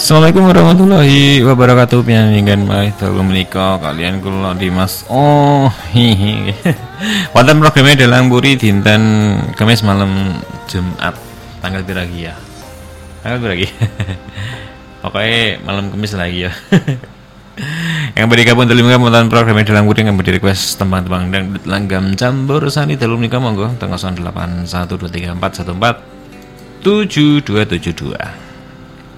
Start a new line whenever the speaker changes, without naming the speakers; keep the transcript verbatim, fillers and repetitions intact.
Assalamualaikum warahmatullahi wabarakatuh. Piyaningkan malih dalu menika kalian kula Dimas. Oh, hihi. Wonten programnya Dalang Puri dinten Kamis malam Jumat tanggal pira iki ya? Tanggal pira iki? Pokoknya malam Kamis lagi ya. Yang bergabung dalam wonten programnya Dalang Puri yang berdiri request tembang-tembang dan langgam campur sani dalu menika monggo teng nol delapan satu dua tiga empat satu empat tujuh dua tujuh dua.